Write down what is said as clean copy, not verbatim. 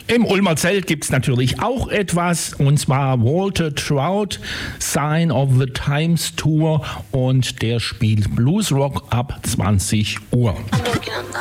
Im Ulmer Zelt gibt es natürlich auch etwas, und zwar Walter Trout, Sign of the Times Tour, und der spielt Bluesrock ab 20 Uhr.